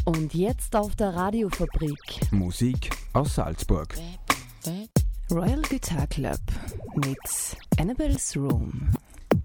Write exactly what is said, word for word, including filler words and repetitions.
Und jetzt auf der Radiofabrik. Musik aus Salzburg. Royal Guitar Club mit Annabelle's Room.